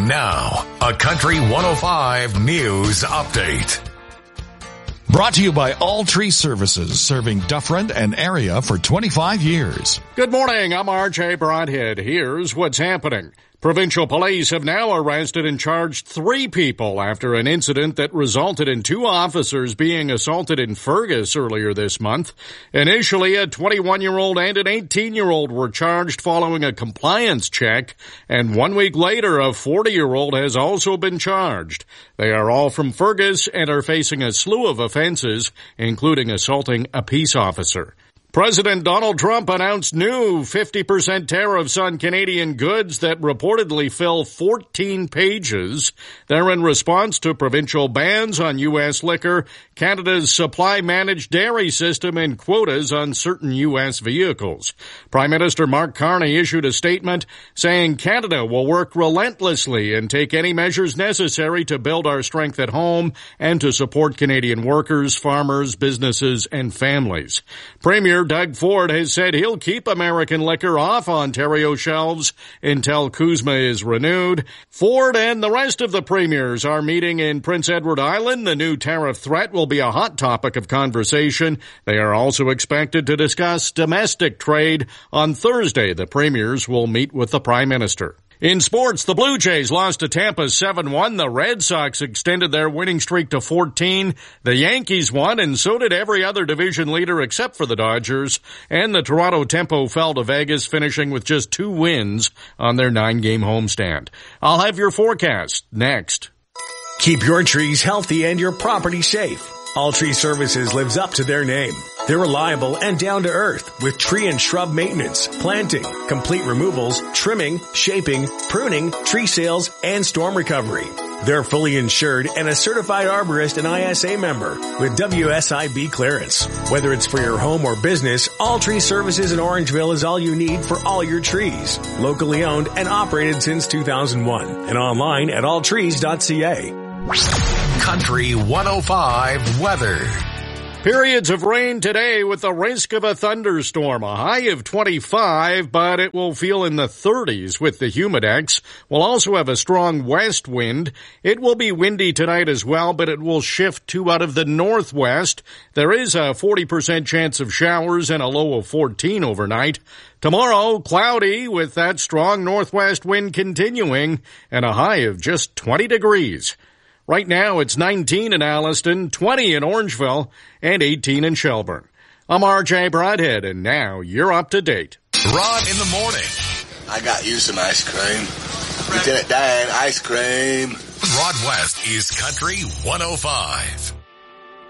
Now, a Country 105 News Update. Brought to you by All Tree Services, serving Dufferin and area for 25 years. Good morning, I'm R.J. Broadhead. Here's what's happening. Provincial police have now arrested and charged 3 people after an incident that resulted in 2 officers being assaulted in Fergus earlier this month. Initially, a 21-year-old and an 18-year-old were charged following a compliance check, and 1 week later, a 40-year-old has also been charged. They are all from Fergus and are facing a slew of offenses, including assaulting a peace officer. President Donald Trump announced new 50% tariffs on Canadian goods that reportedly fill 14 pages. They're in response to provincial bans on U.S. liquor, Canada's supply-managed dairy system, and quotas on certain U.S. vehicles. Prime Minister Mark Carney issued a statement saying Canada will work relentlessly and take any measures necessary to build our strength at home and to support Canadian workers, farmers, businesses, and families. Premier Doug Ford has said he'll keep American liquor off Ontario shelves until CUSMA is renewed. Ford and the rest of the premiers are meeting in Prince Edward Island. The new tariff threat will be a hot topic of conversation. They are also expected to discuss domestic trade. On Thursday, the premiers will meet with the Prime Minister. In sports, the Blue Jays lost to Tampa 7-1. The Red Sox extended their winning streak to 14. The Yankees won, and so did every other division leader except for the Dodgers. And the Toronto Tempo fell to Vegas, finishing with just 2 wins on their 9-game homestand. I'll have your forecast next. Keep your trees healthy and your property safe. All Tree Services lives up to their name. They're reliable and down to earth with tree and shrub maintenance, planting, complete removals, trimming, shaping, pruning, tree sales, and storm recovery. They're fully insured and a certified arborist and ISA member with WSIB clearance. Whether it's for your home or business, All Tree Services in Orangeville is all you need for all your trees. Locally owned and operated since 2001 and online at alltrees.ca. Country 105 weather. Periods of rain today with the risk of a thunderstorm. A high of 25, but it will feel in the 30s with the humidex. We'll also have a strong west wind. It will be windy tonight as well, but it will shift to out of the northwest. There is a 40% chance of showers and a low of 14 overnight. Tomorrow, cloudy with that strong northwest wind continuing and a high of just 20 degrees. Right now, it's 19 in Alliston, 20 in Orangeville, and 18 in Shelburne. I'm R.J. Broadhead, and now you're up to date. Rod in the morning. I got you some ice cream. Lieutenant Dan, ice cream. Rod West is Country 105.